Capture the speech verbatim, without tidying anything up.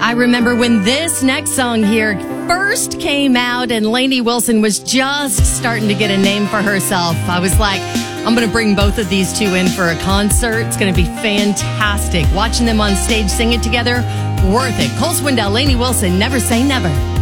I remember when this next song here first came out and Lainey Wilson was just starting to get a name for herself. I was like, I'm going to bring both of these two in for a concert. It's going to be fantastic. Watching them on stage sing it together, worth it. Cole Swindell, Lainey Wilson, Never Say Never.